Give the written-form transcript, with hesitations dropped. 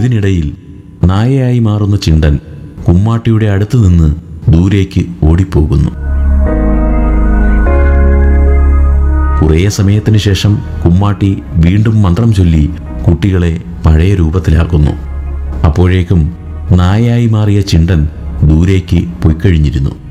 ഇതിനിടയിൽ നായയായി മാറുന്ന ചിണ്ടൻ കുമ്മാട്ടിയുടെ അടുത്ത് നിന്ന് ദൂരേക്ക് ഓടിപ്പോകുന്നു. കുറേ സമയത്തിന് ശേഷം കുമ്മാട്ടി വീണ്ടും മന്ത്രം ചൊല്ലി കുട്ടികളെ പഴയ രൂപത്തിലാക്കുന്നു. അപ്പോഴേക്കും നായയായി മാറിയ ചിണ്ടൻ ദൂരേക്ക് പൊയ്ക്കഴിഞ്ഞിരുന്നു.